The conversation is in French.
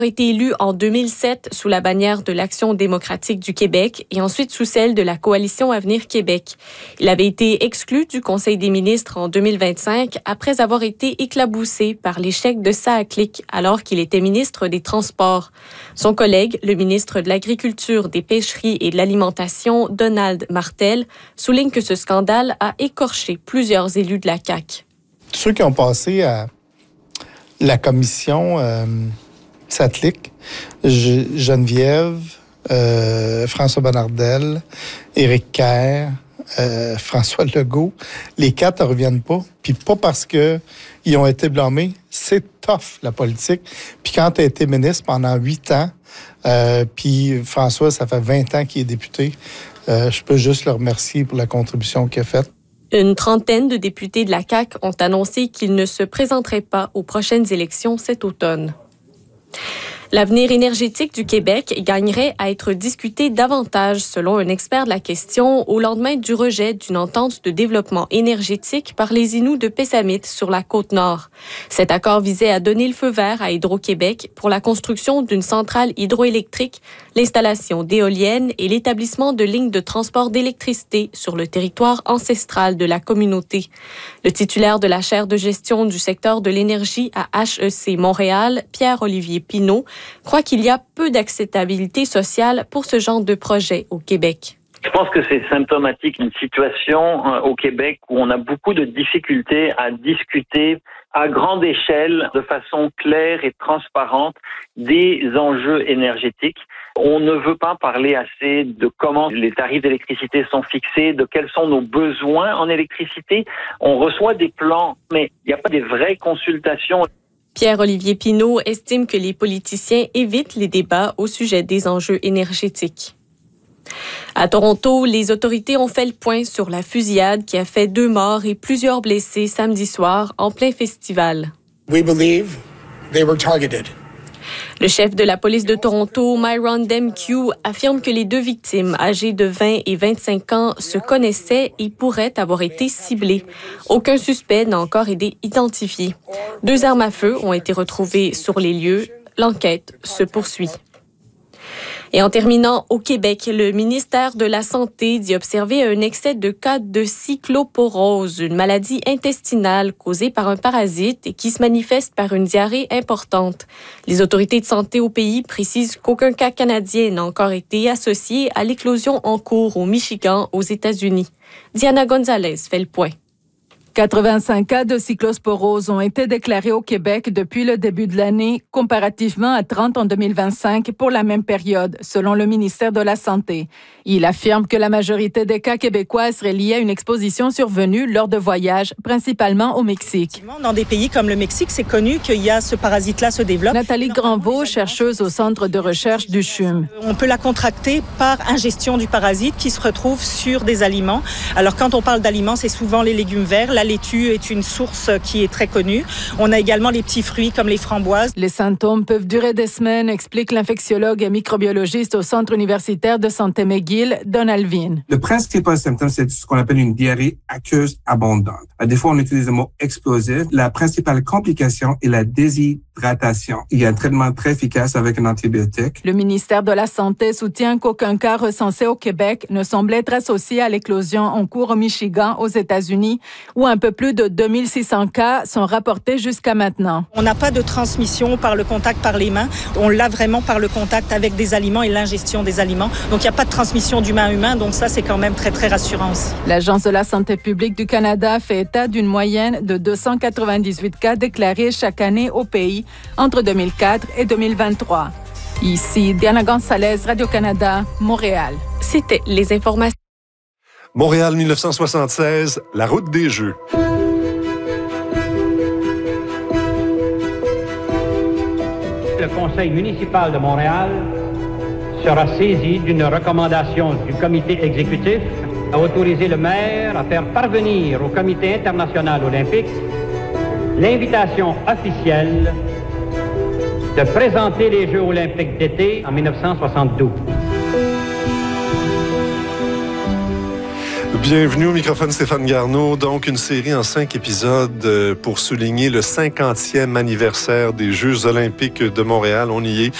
a été élu en 2007 sous la bannière de l'Action démocratique du Québec et ensuite sous celle de la Coalition Avenir Québec. Il avait été exclu du Conseil des ministres en 2025 après avoir été éclaboussé par l'échec de SAACLIC alors qu'il était ministre des Transports. Son collègue, le ministre de l'Agriculture, des Pêcheries et de l'Alimentation, Donald Martel, souligne que ce scandale a écorché plusieurs élus de la CAQ. Ceux qui ont passé à la commission SAACLIC, Geneviève, François Bonnardel, Éric Kerr, François Legault, les 4 ne reviennent pas. Puis pas parce qu'ils ont été blâmés, c'est tough la politique. Puis quand tu as été ministre pendant 8 ans, puis François, ça fait 20 ans qu'il est député, je peux juste le remercier pour la contribution qu'il a faite. Une trentaine de députés de la CAQ ont annoncé qu'ils ne se présenteraient pas aux prochaines élections cet automne. L'avenir énergétique du Québec gagnerait à être discuté davantage, selon un expert de la question, au lendemain du rejet d'une entente de développement énergétique par les Inuits de Pessamit sur la Côte-Nord. Cet accord visait à donner le feu vert à Hydro-Québec pour la construction d'une centrale hydroélectrique, l'installation d'éoliennes et l'établissement de lignes de transport d'électricité sur le territoire ancestral de la communauté. Le titulaire de la chaire de gestion du secteur de l'énergie à HEC Montréal, Pierre-Olivier Pinault, croit qu'il y a peu d'acceptabilité sociale pour ce genre de projet au Québec. Je pense que c'est symptomatique d'une situation au Québec où on a beaucoup de difficultés à discuter à grande échelle, de façon claire et transparente, des enjeux énergétiques. On ne veut pas parler assez de comment les tarifs d'électricité sont fixés, de quels sont nos besoins en électricité. On reçoit des plans, mais il n'y a pas des vraies consultations. Pierre-Olivier Pinault estime que les politiciens évitent les débats au sujet des enjeux énergétiques. À Toronto, les autorités ont fait le point sur la fusillade qui a fait 2 morts et plusieurs blessés samedi soir en plein festival. We believe they were targeted. Le chef de la police de Toronto, Myron Demkiw, affirme que les 2 victimes, âgées de 20 et 25 ans, se connaissaient et pourraient avoir été ciblées. Aucun suspect n'a encore été identifié. 2 armes à feu ont été retrouvées sur les lieux. L'enquête se poursuit. Et en terminant, au Québec, le ministère de la Santé dit observer un excès de cas de cycloporose, une maladie intestinale causée par un parasite et qui se manifeste par une diarrhée importante. Les autorités de santé au pays précisent qu'aucun cas canadien n'a encore été associé à l'éclosion en cours au Michigan, aux États-Unis. Diana Gonzalez fait le point. 85 cas de cyclosporose ont été déclarés au Québec depuis le début de l'année, comparativement à 30 en 2025 pour la même période, selon le ministère de la Santé. Il affirme que la majorité des cas québécois seraient liés à une exposition survenue lors de voyages, principalement au Mexique. Dans des pays comme le Mexique, c'est connu qu'il y a ce parasite-là se développe. Nathalie Granvaux, chercheuse au Centre de recherche du CHUM. On peut la contracter par ingestion du parasite qui se retrouve sur des aliments. Alors quand on parle d'aliments, c'est souvent les légumes verts. La laitue est une source qui est très connue. On a également les petits fruits comme les framboises. Les symptômes peuvent durer des semaines, explique l'infectiologue et microbiologiste au Centre universitaire de santé McGill, Don Alvin. Le principal symptôme, c'est ce qu'on appelle une diarrhée aqueuse abondante. Des fois, on utilise le mot explosif. La principale complication est la déshydratation. Il y a un traitement très efficace avec un antibiotique. Le ministère de la Santé soutient qu'aucun cas recensé au Québec ne semble être associé à l'éclosion en cours au Michigan, aux États-Unis, où un peu plus de 2600 cas sont rapportés jusqu'à maintenant. On n'a pas de transmission par le contact par les mains. On l'a vraiment par le contact avec des aliments et l'ingestion des aliments. Donc, il n'y a pas de transmission d'humain à humain. Donc, ça, c'est quand même très, très rassurant aussi. L'Agence de la santé publique du Canada fait état d'une moyenne de 298 cas déclarés chaque année au pays entre 2004 et 2023. Ici, Diana Gonzalez, Radio-Canada, Montréal. C'était les informations. Montréal 1976, la route des Jeux. Le Conseil municipal de Montréal sera saisi d'une recommandation du comité exécutif à autoriser le maire à faire parvenir au Comité international olympique l'invitation officielle de présenter les Jeux olympiques d'été en 1972. Bienvenue au microphone Stéphane Garneau. Donc, une série en 5 épisodes pour souligner le 50e anniversaire des Jeux olympiques de Montréal. On y est.